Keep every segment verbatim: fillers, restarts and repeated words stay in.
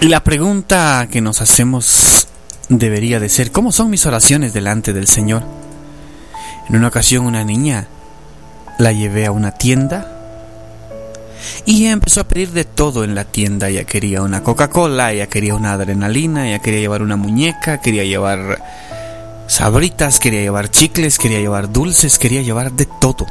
Y la pregunta que nos hacemos debería de ser: ¿cómo son mis oraciones delante del Señor? En una ocasión una niña la llevé a una tienda y empezó a pedir de todo en la tienda. Ella quería una Coca-Cola, ella quería una adrenalina, ella quería llevar una muñeca, quería llevar sabritas, quería llevar chicles, quería llevar dulces, quería llevar de todo.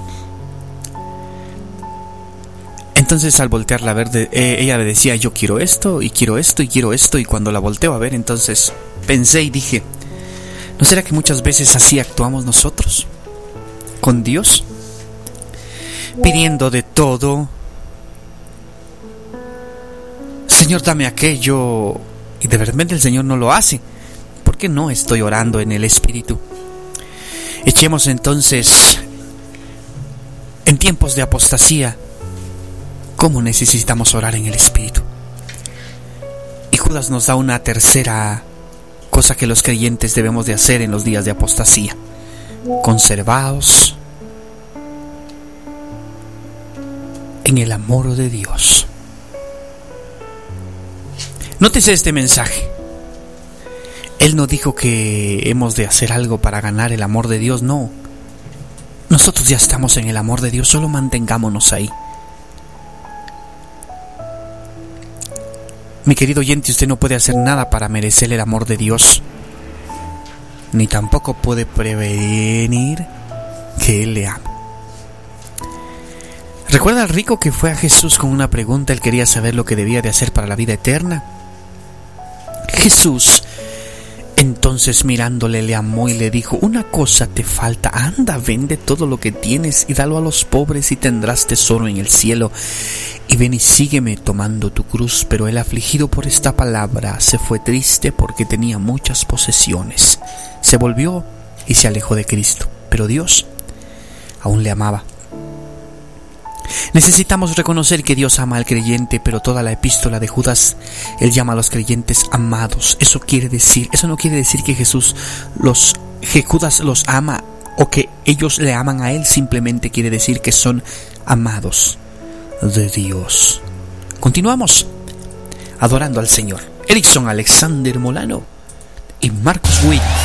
Entonces al voltearla a ver, de, eh, ella le decía: yo quiero esto, y quiero esto, y quiero esto. Y cuando la volteo a ver, entonces pensé y dije: ¿no será que muchas veces así actuamos nosotros con Dios? Pidiendo de todo. Señor, dame aquello. Y de repente el Señor no lo hace. ¿Por qué no estoy orando en el Espíritu? Echemos entonces, en tiempos de apostasía, ¿cómo necesitamos orar en el Espíritu? Y Judas nos da una tercera cosa que los creyentes debemos de hacer en los días de apostasía: conservaos en el amor de Dios. Nótese este mensaje. Él no dijo que hemos de hacer algo para ganar el amor de Dios, no. Nosotros ya estamos en el amor de Dios, solo mantengámonos ahí. Mi querido oyente, usted no puede hacer nada para merecer el amor de Dios, ni tampoco puede prevenir que Él le ama. ¿Recuerda al rico que fue a Jesús con una pregunta? Él quería saber lo que debía de hacer para la vida eterna. Jesús, entonces mirándole, le amó y le dijo: una cosa te falta, anda, vende todo lo que tienes y dalo a los pobres y tendrás tesoro en el cielo, y ven y sígueme tomando tu cruz. Pero el afligido por esta palabra se fue triste porque tenía muchas posesiones. Se volvió y se alejó de Cristo, pero Dios aún le amaba. Necesitamos reconocer que Dios ama al creyente, pero toda la epístola de Judas, Él llama a los creyentes amados. Eso quiere decir, eso no quiere decir que Jesús los, que Judas los ama o que ellos le aman a Él. Simplemente quiere decir que son amados de Dios. Continuamos adorando al Señor. Erickson Alexander Molano y Marcos Witt.